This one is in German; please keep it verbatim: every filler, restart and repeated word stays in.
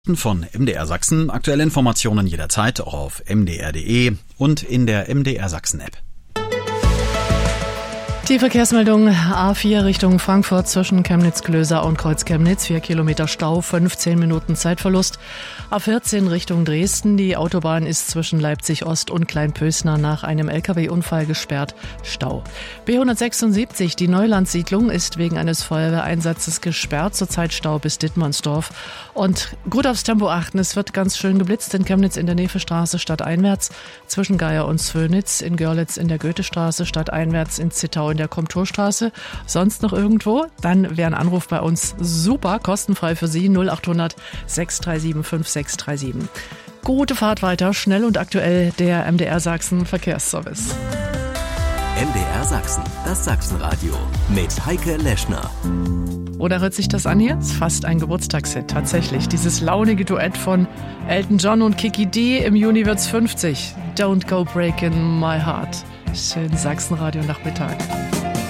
Von M D R Sachsen. Aktuelle Informationen jederzeit auch auf m d r punkt d e und in der M D R Sachsen App. Die Verkehrsmeldung A vier Richtung Frankfurt zwischen Chemnitz-Klöser und Kreuz-Chemnitz. vier Kilometer Stau, fünfzehn Minuten Zeitverlust. A vierzehn Richtung Dresden. Die Autobahn ist zwischen Leipzig-Ost und Kleinpösner nach einem L K W-Unfall gesperrt. Stau. B hundertsechsundsiebzig, die Neulandsiedlung, ist wegen eines Feuerwehreinsatzes gesperrt. Zurzeit Stau bis Dittmannsdorf. Und gut aufs Tempo achten. Es wird ganz schön geblitzt in Chemnitz in der Nevestraße stadteinwärts, zwischen Geier und Zwönitz, in Görlitz in der Goethestraße stadteinwärts, in Zittau in der Komturstraße. Sonst noch irgendwo? Dann wäre ein Anruf bei uns super, kostenfrei für Sie, null achthundert sechs drei sieben fünf sechs drei sieben. Gute Fahrt weiter, schnell und aktuell, der M D R Sachsen Verkehrsservice. M D R Sachsen, das Sachsenradio mit Heike Leschner. Oder hört sich das an hier? Ist fast ein Geburtstagshit, tatsächlich. Dieses launige Duett von Elton John und Kiki D. Im Juni wird's fünfzig. Don't go breaking my heart. Schönen Sachsenradio Nachmittag.